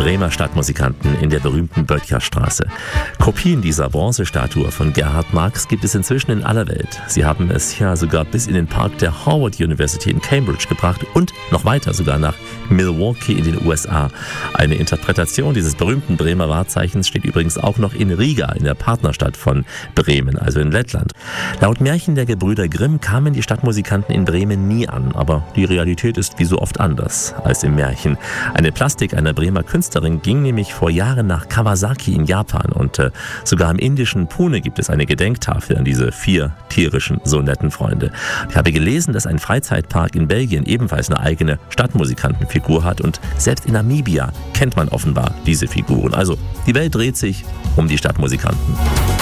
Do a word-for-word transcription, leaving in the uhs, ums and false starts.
Bremer Stadtmusikanten in der berühmten Böttcherstraße. Kopien dieser Bronzestatue von Gerhard Marx gibt es inzwischen in aller Welt. Sie haben es ja sogar bis in den Park der Howard University in Cambridge gebracht und noch weiter sogar nach Milwaukee in den U S A. Eine Interpretation dieses berühmten Bremer Wahrzeichens steht übrigens auch noch in Riga, in der Partnerstadt von Bremen, also in Lettland. Laut Märchen der Gebrüder Grimm kamen die Stadtmusikanten in Bremen nie an, aber die Realität ist wie so oft anders als im Märchen. Eine Plastik einer Bremer Künstlerin ging nämlich vor Jahren nach Kawasaki in Japan und äh, sogar im indischen Pune gibt es eine Gedenktafel an diese vier tierischen, so netten Freunde. Ich habe gelesen, dass ein Freizeitpark in Belgien ebenfalls eine eigene Stadtmusikantenfigur hat und selbst in Namibia kennt man offenbar diese Figuren. Also die Welt dreht sich um die Stadtmusikanten.